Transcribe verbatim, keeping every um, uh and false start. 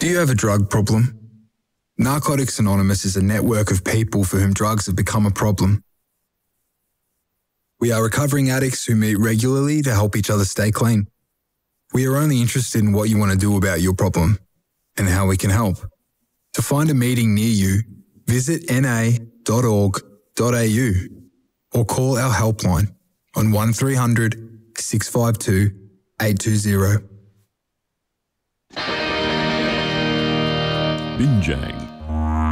Do you have a drug problem? Narcotics Anonymous is a network of people for whom drugs have become a problem. We are recovering addicts who meet regularly to help each other stay clean. We are only interested in what you want to do about your problem and how we can help. To find a meeting near you, visit n a dot org dot a u or call our helpline on one three hundred, six five two, eight two zero. Binjang.